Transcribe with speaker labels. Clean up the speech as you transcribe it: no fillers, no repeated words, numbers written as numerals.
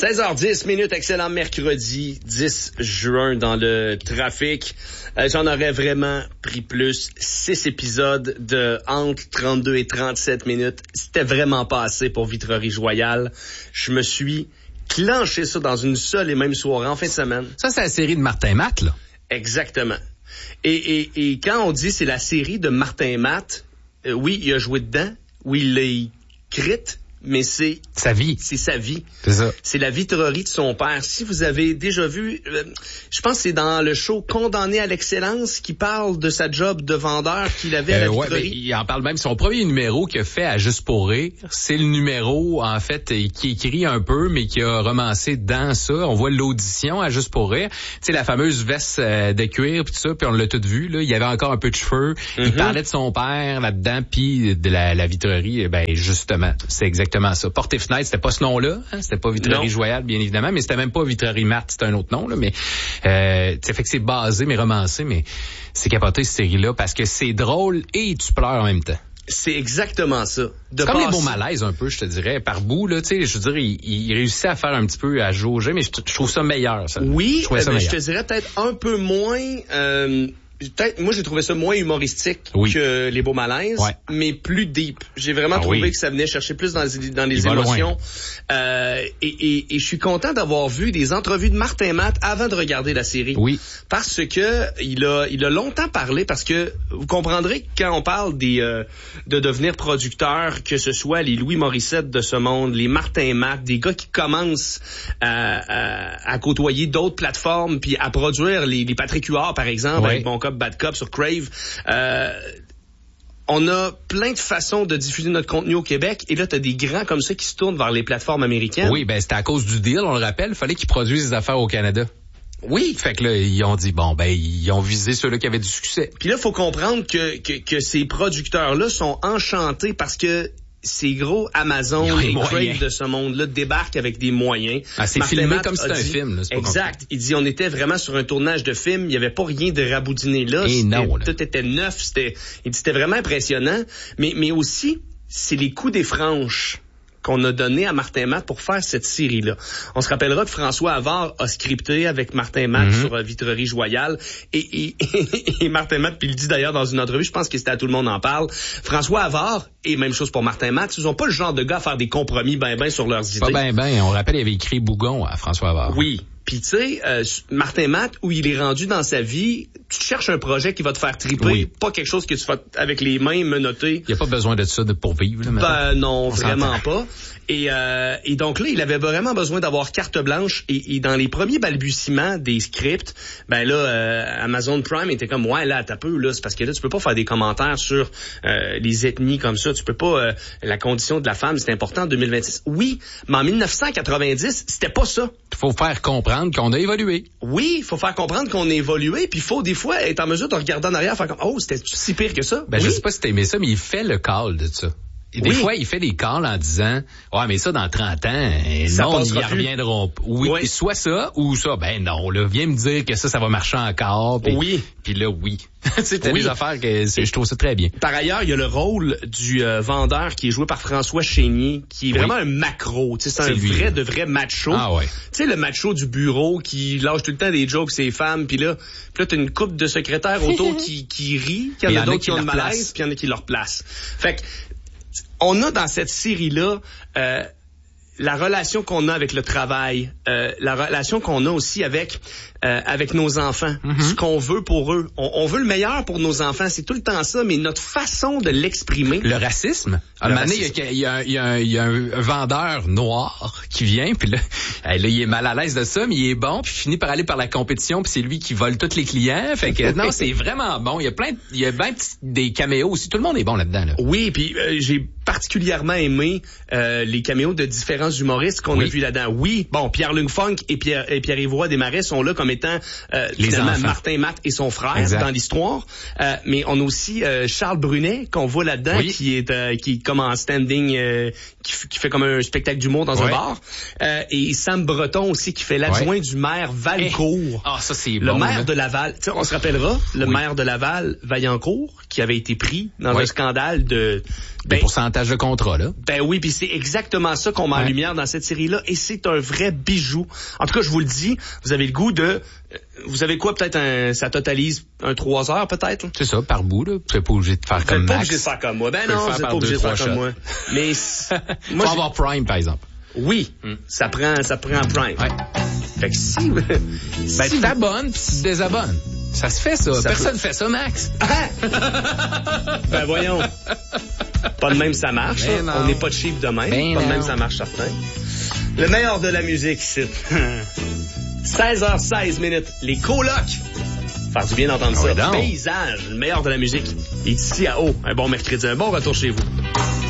Speaker 1: 16h10 minutes, excellent mercredi 10 juin dans le trafic. J'en aurais vraiment pris plus. 6 épisodes de entre 32 et 37 minutes. C'était vraiment pas assez pour Vitrerie Royale. Je me suis clenché ça dans une seule et même soirée en fin de semaine.
Speaker 2: Ça, c'est la série de Martin Matt, là.
Speaker 1: Exactement. Et quand on dit c'est la série de Martin Matt, oui, il a joué dedans, oui, il l'a écrite, mais c'est
Speaker 2: sa vie.
Speaker 1: C'est sa vie.
Speaker 2: C'est ça.
Speaker 1: C'est la vitrerie de son père. Si vous avez déjà vu, je pense que c'est dans le show Condamné à l'excellence qui parle de sa job de vendeur qu'il avait à la vitrerie.
Speaker 2: Ouais, il en parle même. Son premier numéro qu'il a fait à Juste pour rire, c'est le numéro, en fait, qui écrit un peu, mais qui a romancé dans ça. On voit l'audition à Juste pour rire. Tu sais, la fameuse veste de cuir pis tout ça, puis on l'a tout vu, là. Il y avait encore un peu de cheveux. Il parlait de son père là-dedans, puis de la vitrerie. Ben, justement, c'est exactement ça. Porte et fenêtre, c'était pas ce nom-là, hein? C'était pas Vitrerie Royale, bien évidemment, mais c'était même pas Vitrerie Matt, c'était un autre nom, là, mais ça fait que c'est basé, mais romancé, mais c'est capoté cette série-là, parce que c'est drôle et tu pleures en même temps.
Speaker 1: C'est exactement ça.
Speaker 2: C'est comme les bons malaises un peu, je te dirais, par bout, là, tu sais, je veux dire, il réussit à faire un petit peu, à jauger, mais je trouve ça meilleur, ça.
Speaker 1: Oui, je te dirais peut-être un peu moins... moi, j'ai trouvé ça moins humoristique que Les Beaux Malaises, mais plus deep. J'ai vraiment trouvé que ça venait chercher plus dans les émotions. Et je suis content d'avoir vu des entrevues de Martin Matt avant de regarder la série.
Speaker 2: Oui.
Speaker 1: Parce que il a longtemps parlé, parce que vous comprendrez que quand on parle de devenir producteur, que ce soit les Louis Morissette de ce monde, les Martin Matt, des gars qui commencent à côtoyer d'autres plateformes, puis à produire les Patrick Huard, par exemple, avec Bon Cop, Bad Cop sur Crave. On a plein de façons de diffuser notre contenu au Québec, et là, t'as des grands comme ça qui se tournent vers les plateformes américaines.
Speaker 2: Oui, ben c'était à cause du deal, on le rappelle, il fallait qu'ils produisent des affaires au Canada.
Speaker 1: Oui.
Speaker 2: Fait que là, ils ont dit, bon, ben, ils ont visé ceux-là qui avaient du succès.
Speaker 1: Puis là, faut comprendre que ces producteurs-là sont enchantés parce que ces gros Amazon et Crave de ce monde-là débarquent avec des moyens.
Speaker 2: Ah, c'est
Speaker 1: Martin
Speaker 2: filmé
Speaker 1: Matt
Speaker 2: comme si c'était un film, là.
Speaker 1: Exact. Il dit, on était vraiment sur un tournage de film. Il n'y avait pas rien de raboudiné là.
Speaker 2: Et non, là.
Speaker 1: Tout était neuf. Il dit, c'était vraiment impressionnant. Mais aussi, c'est les coups des franches qu'on a donné à Martin Matt pour faire cette série-là. On se rappellera que François Havard a scripté avec Martin Matt sur Vitrerie Royale, et Martin Matt, puis il le dit d'ailleurs dans une entrevue, je pense que c'était à Tout le monde en parle, François Havard, et même chose pour Martin Matt, ils ont pas le genre de gars à faire des compromis ben sur leurs idées.
Speaker 2: Pas ben, on rappelle, il avait écrit Bougon à François Havard.
Speaker 1: Oui. Puis tu sais, Martin Matt, où il est rendu dans sa vie, tu cherches un projet qui va te faire triper, pas quelque chose que tu vas avec les mains menottées.
Speaker 2: Il n'y a pas besoin de ça pour vivre, là, maintenant.
Speaker 1: Ben non, vraiment pas. Et donc là, il avait vraiment besoin d'avoir carte blanche, et dans les premiers balbutiements des scripts, ben là, Amazon Prime était comme, ouais, là, t'as peu, là, c'est parce que là, tu peux pas faire des commentaires sur les ethnies comme ça, tu peux pas, la condition de la femme, c'est important en 2026. Oui, mais en 1990, c'était pas ça.
Speaker 2: Faut faire comprendre qu'on a évolué.
Speaker 1: Oui, il faut faire comprendre qu'on a évolué, puis il faut des fois être en mesure de regarder en arrière, faire comme, oh, c'était si pire que ça.
Speaker 2: Ben, je sais pas si t'as aimé ça, mais il fait le call de ça. Et des fois, il fait des calls en disant, ouais, mais ça, dans 30 ans,
Speaker 1: ça
Speaker 2: non, ils
Speaker 1: plus.
Speaker 2: reviendront. Oui, soit ça, ou ça. Ben non, là, viens me dire que ça va marcher encore. Pis, puis là, c'était des affaires que je trouve ça très bien.
Speaker 1: Par ailleurs, il y a le rôle du vendeur qui est joué par François Chénier, qui est vraiment un macro. Tu sais, c'est un vrai macho.
Speaker 2: Ah ouais.
Speaker 1: Tu sais, le macho du bureau qui lâche tout le temps des jokes ses femmes, puis là, t'as une couple de secrétaires autour qui rient, qu'il y en a d'autres qui ont le malaise, puis il y en a qui leur placent. Fait que on a dans cette série-là la relation qu'on a avec le travail, la relation qu'on a aussi avec nos enfants, ce qu'on veut pour eux. On veut le meilleur pour nos enfants, c'est tout le temps ça, mais notre façon de l'exprimer...
Speaker 2: Le racisme. À un moment donné, il y a un vendeur noir qui vient, puis là, il est mal à l'aise de ça, mais il est bon, puis il finit par aller par la compétition, puis c'est lui qui vole tous les clients. Fait que non, c'est vraiment bon. Il y a bien des caméos aussi. Tout le monde est bon là-dedans. Là.
Speaker 1: Oui, puis j'ai particulièrement aimé les caméos de différents humoristes qu'on a vus là-dedans. Oui, bon, Pierre-Luc Funk et Pierre-Yves Desmarais sont là comme étant finalement Martin Matt et son frère dans l'histoire. Mais on a aussi Charles Brunet qu'on voit là-dedans qui comme en standing, qui fait comme un spectacle d'humour dans un bar. Et Sam Breton aussi, qui fait l'adjoint du maire Valcourt.
Speaker 2: Ah, ça, c'est
Speaker 1: le
Speaker 2: bon.
Speaker 1: maire de Laval. T'sais, on se rappellera, le maire de Laval, Vaillancourt, qui avait été pris dans un scandale de...
Speaker 2: Le pourcentage de contrat, là.
Speaker 1: Ben oui, puis c'est exactement ça qu'on met en lumière dans cette série-là, et c'est un vrai bijou. En tout cas, je vous le dis, vous avez le goût de... Vous avez quoi, peut-être ça totalise un 3 heures, peut-être?
Speaker 2: C'est ça, par bout, là. Vous n'êtes pas obligé de faire comme Max.
Speaker 1: Vous n'êtes pas obligé de faire comme moi. Ben non, vous n'êtes pas obligé de faire comme moi. Mais...
Speaker 2: moi, faut avoir Prime, par exemple.
Speaker 1: Oui, ça prend Prime. Ouais. Fait que si...
Speaker 2: Ben, tu t'abonnes, puis tu te désabonnes. Ça se fait, ça. Personne fait ça, Max.
Speaker 1: Ben voyons. Pas de même ça marche. On n'est pas cheap de même. Pas de même ça marche, certain. Le meilleur de la musique, c'est 16h16 minutes. Les colocs. Faire du bien d'entendre ça. Paysage, le meilleur de la musique. Il est ici à haut. Un bon mercredi, un bon retour chez vous.